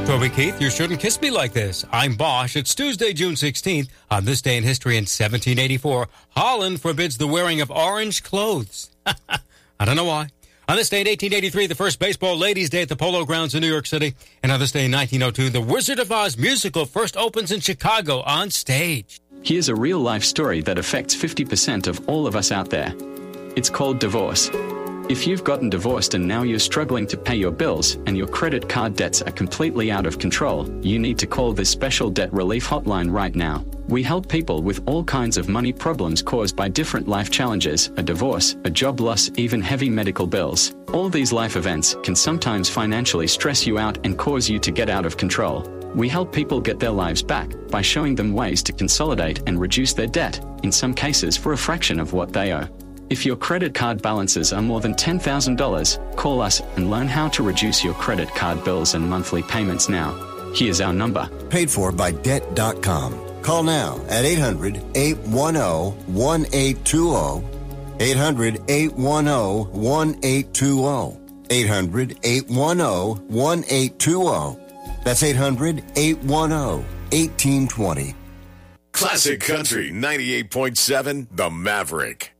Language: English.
Toby Keith, You Shouldn't Kiss Me Like This. I'm Bosch. It's Tuesday, June 16th. On this day in history in 1784, Holland forbids the wearing of orange clothes. I don't know why. On this day in 1883, the first Baseball Ladies' Day at the Polo Grounds in New York City. And on this day in 1902, the Wizard of Oz musical first opens in Chicago on stage. Here's a real-life story that affects 50% of all of us out there. It's called divorce. If you've gotten divorced and now you're struggling to pay your bills and your credit card debts are completely out of control, you need to call this special debt relief hotline right now. We help people with all kinds of money problems caused by different life challenges, a divorce, a job loss, even heavy medical bills. All these life events can sometimes financially stress you out and cause you to get out of control. We help people get their lives back by showing them ways to consolidate and reduce their debt, in some cases for a fraction of what they owe. If your credit card balances are more than $10,000, call us and learn how to reduce your credit card bills and monthly payments now. Here's our number. Paid for by Debt.com. Call now at 800-810-1820. 800-810-1820. 800-810-1820. That's 800-810-1820. Classic Country 98.7, The Maverick.